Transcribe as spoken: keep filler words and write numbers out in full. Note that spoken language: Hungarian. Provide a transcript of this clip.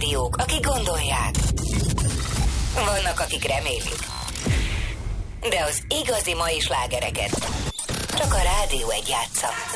rádiók, akik gondolják. Vannak, akik remélik. De az igazi mai slágereket csak a Rádió egy játsza.